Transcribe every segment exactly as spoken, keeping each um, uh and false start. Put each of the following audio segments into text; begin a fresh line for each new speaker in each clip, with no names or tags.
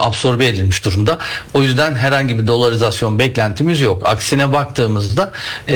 absorbe edilmiş durumda. O yüzden herhangi bir dolarizasyon beklentimiz yok. Aksine baktığımızda e,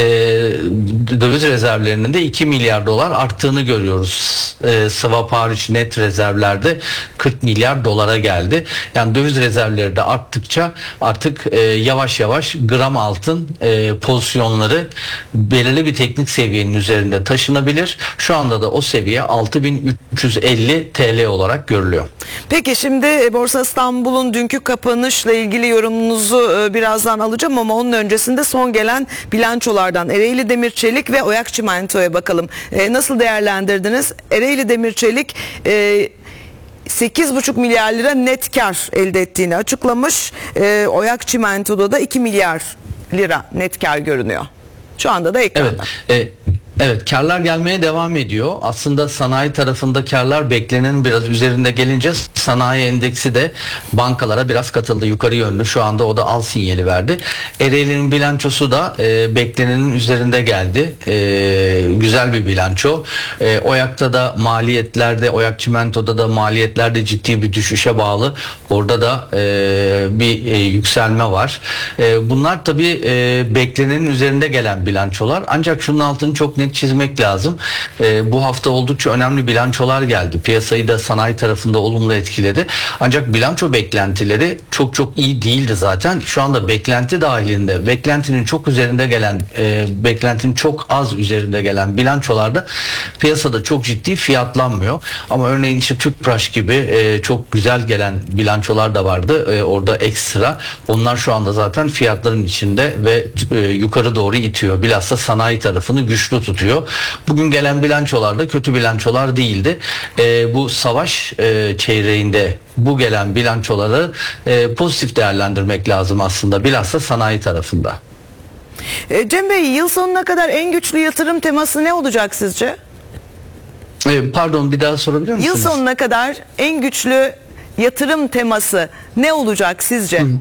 döviz rezervlerinin de iki milyar dolar arttığını görüyoruz. E, swap hariç net rezervlerde kırk milyar dolara geldi. Yani döviz rezervleri de arttıkça artık e, yavaş yavaş gram altın e, pozisyonları belirli bir teknik seviyenin üzerinde taşınabilir. Şu anda da o seviye altı bin üç yüz elli T L olarak görülüyor.
Peki şimdi Borsa İstanbul'un dünkü kapanışla ilgili yorumunuzu birazdan alacağım ama onun öncesinde son gelen bilançolardan Ereğli Demir Çelik ve Oyak Çimento'ya bakalım. E, nasıl değerlendirdiniz? Ereğli Demir Çelik e, sekiz buçuk milyar lira net kar elde ettiğini açıklamış. E, Oyak Çimento'da da iki milyar lira net kar görünüyor. Şu anda da ekranda.
Evet. E Evet, karlar gelmeye devam ediyor. Aslında sanayi tarafında karlar beklenenin biraz üzerinde gelince sanayi endeksi de bankalara biraz katıldı, yukarı yönlü. Şu anda o da al sinyali verdi. Ereğli'nin bilançosu da e, beklenenin üzerinde geldi. E, güzel bir bilanço. E, Oyak'ta da maliyetlerde, Oyak Çimento'da da maliyetlerde ciddi bir düşüşe bağlı. Orada da e, bir e, yükselme var. E, bunlar tabii e, beklenenin üzerinde gelen bilançolar. Ancak şunun altını çok net çizmek lazım. E, bu hafta oldukça önemli bilançolar geldi. Piyasayı da sanayi tarafında olumlu etkiledi. Ancak bilanço beklentileri çok çok iyi değildi zaten. Şu anda beklenti dahilinde, beklentinin çok üzerinde gelen, e, beklentinin çok az üzerinde gelen bilançolarda piyasada çok ciddi fiyatlanmıyor. Ama örneğin işte Tüpraş gibi e, çok güzel gelen bilançolar da vardı. E, orada ekstra. Onlar şu anda zaten fiyatların içinde ve e, yukarı doğru itiyor. Bilhassa sanayi tarafını güçlü tutuyor. Bugün gelen bilançolarda kötü bilançolar değildi. E, bu savaş e, çeyreğinde bu gelen bilançoları e, pozitif değerlendirmek lazım aslında. Bilhassa sanayi tarafında.
E, Cem Bey, yıl sonuna kadar en güçlü yatırım teması ne olacak sizce?
E, pardon, bir daha sorabilir misiniz?
Yıl sonuna kadar en güçlü yatırım teması ne olacak sizce? Hı.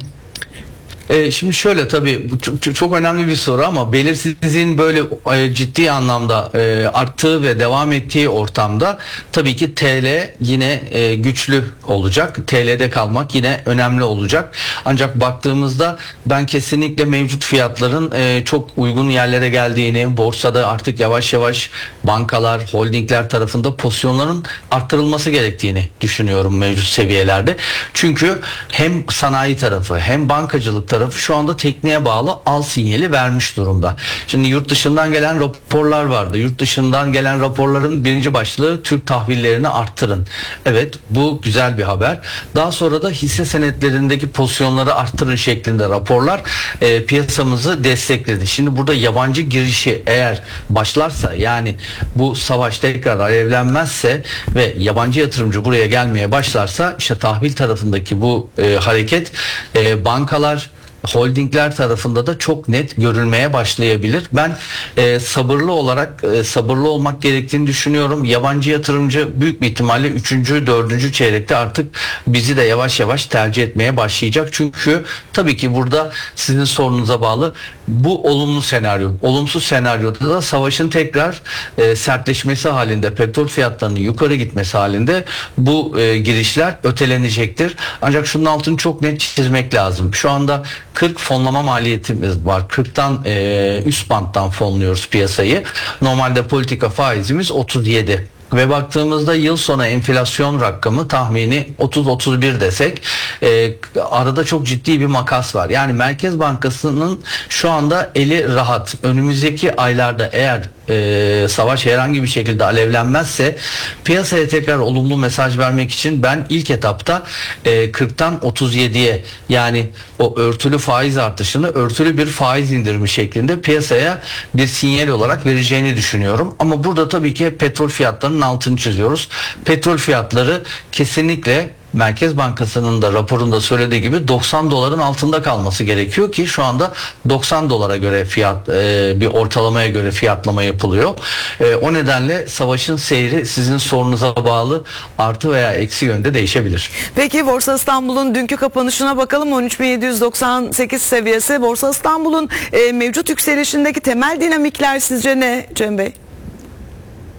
E, şimdi şöyle, tabii bu çok, çok önemli bir soru ama belirsizliğin böyle e, ciddi anlamda e, arttığı ve devam ettiği ortamda tabii ki T L yine e, güçlü olacak. T L'de kalmak yine önemli olacak. Ancak baktığımızda ben kesinlikle mevcut fiyatların e, çok uygun yerlere geldiğini, borsada artık yavaş yavaş bankalar, holdingler tarafında pozisyonların arttırılması gerektiğini düşünüyorum mevcut seviyelerde. Çünkü hem sanayi tarafı hem bankacılık tarafı şu anda tekniğe bağlı al sinyali vermiş durumda. Şimdi yurt dışından gelen raporlar vardı. Yurt dışından gelen raporların birinci başlığı Türk tahvillerini arttırın. Evet, bu güzel bir haber. Daha sonra da hisse senetlerindeki pozisyonları arttırın şeklinde raporlar e, piyasamızı destekledi. Şimdi burada yabancı girişi eğer başlarsa, yani bu savaş tekrar alevlenmezse ve yabancı yatırımcı buraya gelmeye başlarsa işte tahvil tarafındaki bu e, hareket e, bankalar, holdingler tarafında da çok net görülmeye başlayabilir. Ben e, sabırlı olarak e, sabırlı olmak gerektiğini düşünüyorum. Yabancı yatırımcı büyük bir ihtimalle üçüncü dördüncü çeyrekte artık bizi de yavaş yavaş tercih etmeye başlayacak. Çünkü tabii ki burada sizin sorunuza bağlı bu olumlu senaryo. Olumsuz senaryoda da savaşın tekrar e, sertleşmesi halinde, petrol fiyatlarının yukarı gitmesi halinde bu e, girişler ötelenecektir. Ancak şunun altını çok net çizmek lazım. Şu anda kırk fonlama maliyetimiz var. kırktan e, üst banttan fonluyoruz piyasayı. Normalde politika faizimiz otuz yedi. Ve baktığımızda yıl sonu enflasyon rakamı tahmini otuz otuz bir desek e, arada çok ciddi bir makas var. Yani Merkez Bankası'nın şu anda eli rahat. Önümüzdeki aylarda eğer e, savaş herhangi bir şekilde alevlenmezse piyasaya tekrar olumlu mesaj vermek için ben ilk etapta e, kırktan otuz yediye, yani o örtülü faiz artışını örtülü bir faiz indirimi şeklinde piyasaya bir sinyal olarak vereceğini düşünüyorum. Ama burada tabii ki petrol fiyatlarının altını çiziyoruz. Petrol fiyatları kesinlikle Merkez Bankası'nın da raporunda söylediği gibi doksan doların altında kalması gerekiyor ki şu anda doksan dolara göre fiyat e, bir ortalamaya göre fiyatlama yapılıyor. E, o nedenle savaşın seyri sizin sorunuza bağlı artı veya eksi yönde değişebilir.
Peki Borsa İstanbul'un dünkü kapanışına bakalım. on üç bin yedi yüz doksan sekiz seviyesi. Borsa İstanbul'un e, mevcut yükselişindeki temel dinamikler sizce ne Cem Bey?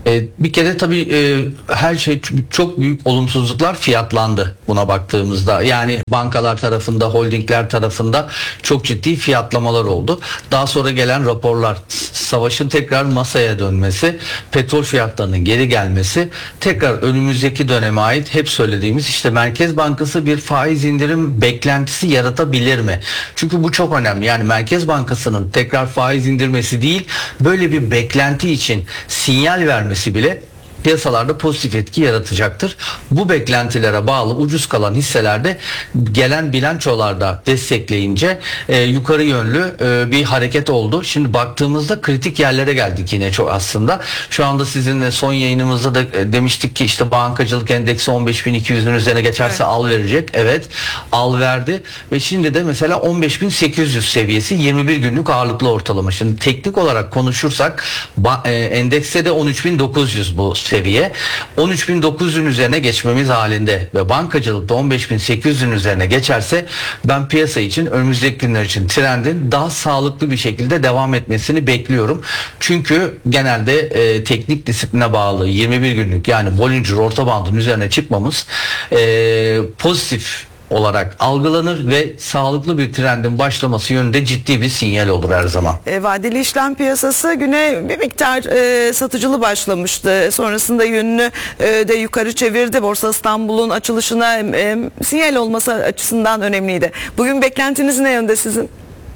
E, bir kere tabii e, her şey ç- çok büyük olumsuzluklar fiyatlandı buna baktığımızda. Yani bankalar tarafında, holdingler tarafında çok ciddi fiyatlamalar oldu. Daha sonra gelen raporlar, s- savaşın tekrar masaya dönmesi, petrol fiyatlarının geri gelmesi, tekrar önümüzdeki döneme ait hep söylediğimiz işte Merkez Bankası bir faiz indirim beklentisi yaratabilir mi? Çünkü bu çok önemli. Yani Merkez Bankası'nın tekrar faiz indirmesi değil, böyle bir beklenti için sinyal vermesi bile piyasalarda pozitif etki yaratacaktır. Bu beklentilere bağlı ucuz kalan hisselerde gelen bilançolarda destekleyince e, yukarı yönlü e, bir hareket oldu. Şimdi baktığımızda kritik yerlere geldik yine çok aslında. Şu anda sizinle son yayınımızda da e, demiştik ki işte bankacılık endeksi on beş bin iki yüzün üzerine geçerse
Evet.
al verecek. Evet, al verdi ve şimdi de mesela on beş bin sekiz yüz seviyesi yirmi bir günlük ağırlıklı ortalama. Şimdi teknik olarak konuşursak ba- e, endekste de on üç bin dokuz yüz bu seviye. on üç bin dokuz yüzün üzerine geçmemiz halinde ve bankacılıkta on beş bin sekiz yüzün üzerine geçerse ben piyasa için önümüzdeki günler için trendin daha sağlıklı bir şekilde devam etmesini bekliyorum. Çünkü genelde e, teknik disipline bağlı yirmi bir günlük yani Bollinger orta bandın üzerine çıkmamız e, pozitif olarak algılanır ve sağlıklı bir trendin başlaması yönünde ciddi bir sinyal olur her zaman.
E, vadeli işlem piyasası güne bir miktar e, satıcılı başlamıştı. Sonrasında yönünü e, de yukarı çevirdi. Borsa İstanbul'un açılışına e, sinyal olması açısından önemliydi. Bugün beklentiniz ne yönde sizin?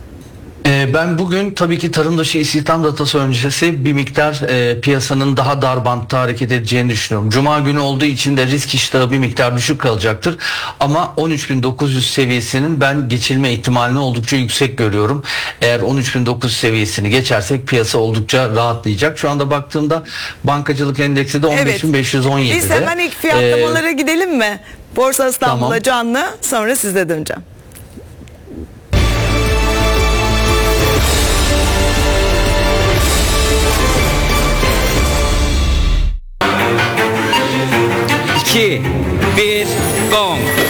Ee, Ben bugün tabii ki tarım dışı istihdam datası öncesi bir miktar e, piyasanın daha dar bantta hareket edeceğini düşünüyorum. Cuma günü olduğu için de risk iştahı bir miktar düşük kalacaktır. Ama on üç bin dokuz yüz seviyesinin ben geçilme ihtimalini oldukça yüksek görüyorum. Eğer on üç bin dokuz yüz seviyesini geçersek piyasa oldukça rahatlayacak. Şu anda baktığımda bankacılık endeksi de on beş bin beş yüz on yedi'de.
Biz hemen ilk fiyatlamalara gidelim mi? Borsa İstanbul'a
Tamam.
canlı, sonra size döneceğim.
iki, bir, gong.